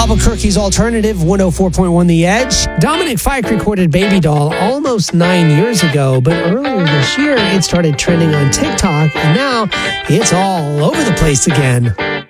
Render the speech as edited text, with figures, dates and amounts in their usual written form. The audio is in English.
Albuquerque's Alternative 104.1 The Edge. Dominic Fike recorded Baby Doll almost 9 years ago, but earlier this year it started trending on TikTok, and now it's all over the place again.